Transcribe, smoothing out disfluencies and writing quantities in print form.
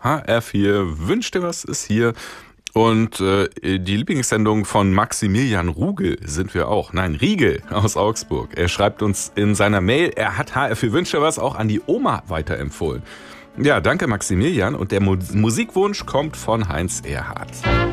HR4 Wünsch dir was ist hier. Und die Lieblingssendung von Maximilian Rugel sind wir auch. Nein, Riegel aus Augsburg. Er schreibt uns in seiner Mail, er hat HR4 Wünsch dir was auch an die Oma weiterempfohlen. Ja, danke Maximilian. Und der Musikwunsch kommt von Heinz Erhardt.